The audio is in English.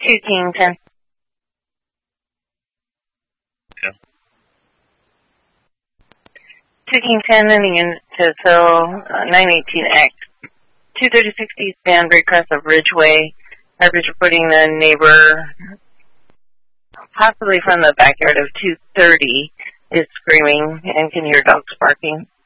210. Okay. 210 in the unit to fill 918X. 236 East Banbury, crest of Ridgeway. Harbor's reporting the neighbor, possibly from the backyard of 230, is screaming and can hear dogs barking.